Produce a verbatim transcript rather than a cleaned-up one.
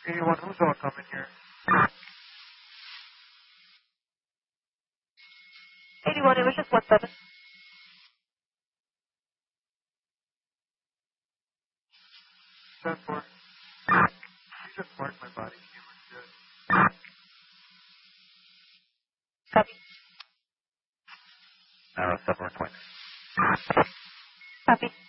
eighty-one, who's all coming here? eighty-one, it was just one seven. ten four. You just marked my body. He was good. Copy. Arrow seven point. Copy.